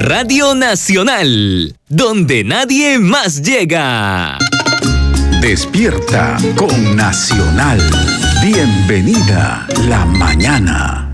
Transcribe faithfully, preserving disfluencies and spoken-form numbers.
Radio Nacional, donde nadie más llega. Despierta con Nacional. Bienvenida la mañana.